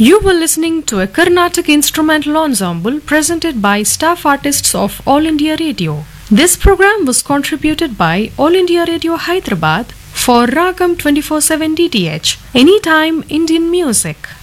You were listening to a Carnatic instrumental ensemble presented by staff artists of All India Radio. This program was contributed by All India Radio Hyderabad for Ragam 24/7 DTH, Anytime Indian Music.